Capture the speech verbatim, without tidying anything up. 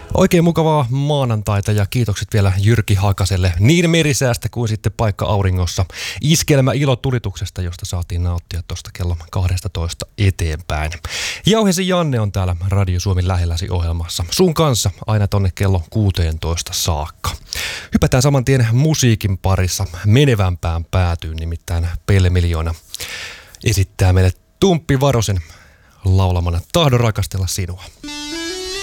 Oikein mukavaa maanantaita ja kiitokset vielä Jyrki Hakaselle niin merisäästä kuin sitten paikka auringossa. Iskelmä ilotulituksesta, josta saatiin nauttia tuosta kello kaksitoista eteenpäin. Jauhesi Janne on täällä Radio Suomen lähelläsi ohjelmassa. Sun kanssa aina tonne kello kuusitoista saakka. Hypätään saman tien musiikin parissa menevämpään päätyyn, nimittäin Pelle Miljoona esittää meille Tumppi Varosen laulamana Tahdon rakastella sinua.